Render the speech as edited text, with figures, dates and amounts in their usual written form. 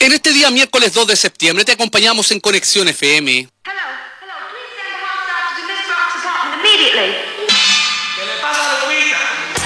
En este día, miércoles 2 de septiembre, te acompañamos en Conexión FM. Hello, please send the hot staff to Miss Brock's apartment immediately.